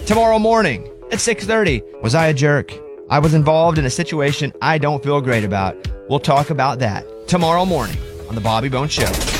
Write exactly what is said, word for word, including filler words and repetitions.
tomorrow morning at six thirty. Was I a jerk? I was involved in a situation I don't feel great about. We'll talk about that tomorrow morning on The Bobby Bones Show.